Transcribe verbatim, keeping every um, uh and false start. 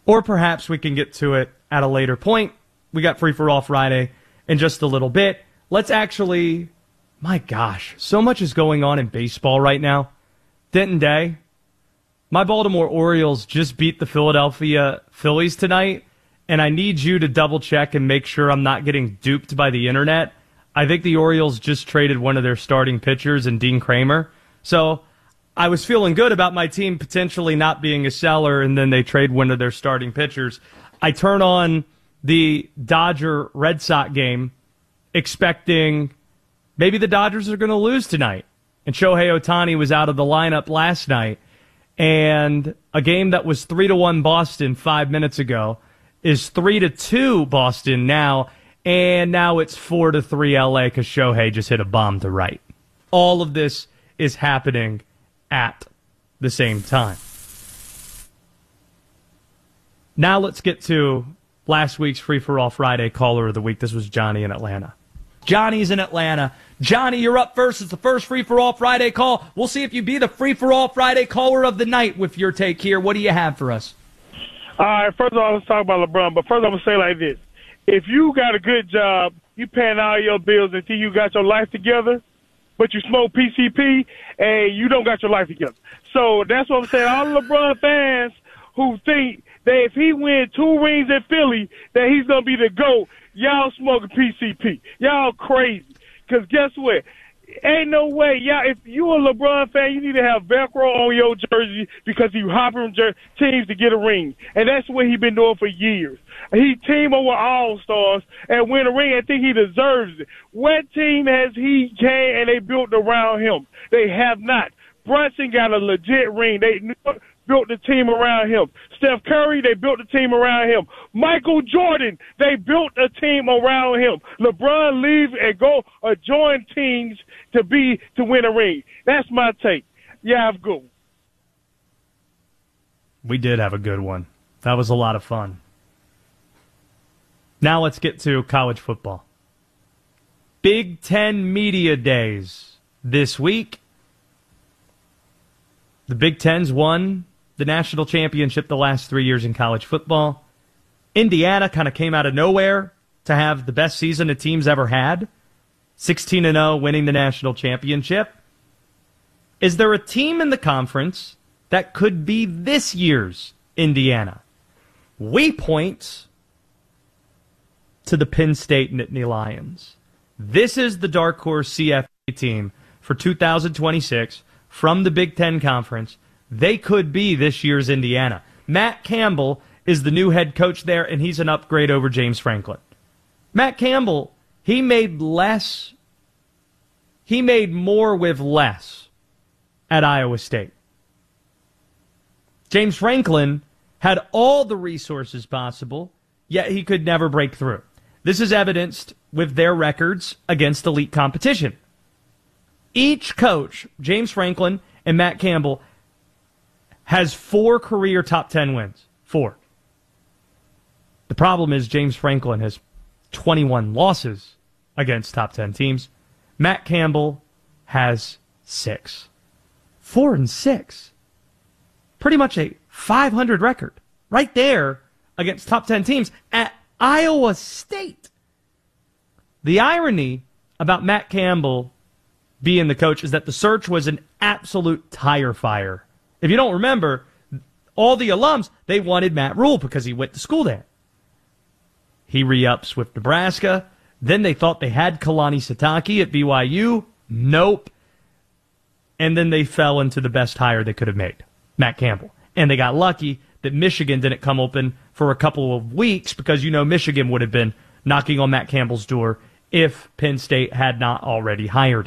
Or perhaps we can get to it at a later point. We got Free for All Friday in just a little bit. Let's actually, my gosh, so much is going on in baseball right now. Denton Day, my Baltimore Orioles just beat the Philadelphia Phillies tonight, and I need you to double check and make sure I'm not getting duped by the internet. I think the Orioles just traded one of their starting pitchers in Dean Kramer. So I was feeling good about my team potentially not being a seller, and then they trade one of their starting pitchers. I turn on the Dodger-Red Sox game expecting maybe the Dodgers are going to lose tonight. And Shohei Ohtani was out of the lineup last night. And a game that was three to one Boston five minutes ago is three to two Boston now. And now it's four to three L A because Shohei just hit a bomb to right. All of this is happening at the same time. Now let's get to last week's Free for All Friday caller of the week. This was Johnny in Atlanta. Johnny's in Atlanta. Johnny, you're up first. It's the first Free for All Friday call. We'll see if you be the Free for All Friday caller of the night with your take here. What do you have for us? All right, first of all, let's talk about LeBron. But first, I'm going to say like this. If you got a good job, you paying all your bills until you got your life together, but you smoke P C P and you don't got your life together. So that's what I'm saying. All the LeBron fans who think that if he wins two rings in Philly, that he's going to be the GOAT, y'all smoking P C P. Y'all crazy. Because guess what? Ain't no way. Y'all, if you a LeBron fan, you need to have Velcro on your jersey because you hopping jer- teams to get a ring. And that's what he been doing for years. He team over All-Stars and win a ring. I think he deserves it. What team has he came and they built around him? They have not. Brunson got a legit ring. They built the team around him. Steph Curry, they built the team around him. Michael Jordan, they built a team around him. LeBron leaves and go or join teams to be to win a ring. That's my take. Yeah, have a good one. We did have a good one. That was a lot of fun. Now let's get to college football. Big Ten Media Days this week. The Big Ten's won the national championship the last three years in college football. Indiana kind of came out of nowhere to have the best season a team's ever had. sixteen and oh, winning the national championship. Is there a team in the conference that could be this year's Indiana? We point to the Penn State Nittany Lions. This is the dark horse C F A team for two thousand twenty-six from the Big Ten Conference. They could be this year's Indiana. Matt Campbell is the new head coach there, and he's an upgrade over James Franklin. Matt Campbell, he made less, he made more with less at Iowa State. James Franklin had all the resources possible, yet he could never break through. This is evidenced with their records against elite competition. Each coach, James Franklin and Matt Campbell, has four career top ten wins. Four. The problem is James Franklin has twenty-one losses against top ten teams. Matt Campbell has six. Four and six. Pretty much a five hundred record. Right there against top ten teams at Iowa State. The irony about Matt Campbell being the coach is that the search was an absolute tire fire. If you don't remember, all the alums, they wanted Matt Rule because he went to school there. He re-ups with Nebraska. Then they thought they had Kalani Sitake at B Y U. Nope. And then they fell into the best hire they could have made, Matt Campbell. And they got lucky that Michigan didn't come open for a couple of weeks because, you know, Michigan would have been knocking on Matt Campbell's door if Penn State had not already hired him.